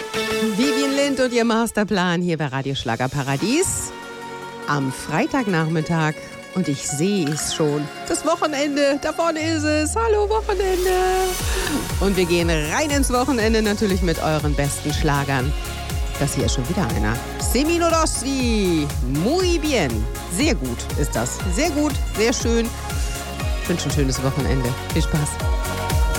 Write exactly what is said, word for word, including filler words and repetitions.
Vivien Lind und ihr Masterplan hier bei Radio Schlagerparadies am Freitagnachmittag. Und ich sehe es schon. Das Wochenende, da vorne ist es. Hallo Wochenende. Und wir gehen rein ins Wochenende natürlich mit euren besten Schlagern. Das hier ist schon wieder einer. Semino Rossi. Muy bien. Sehr gut ist das. Sehr gut, sehr schön. Ich wünsche ein schönes Wochenende. Viel Spaß.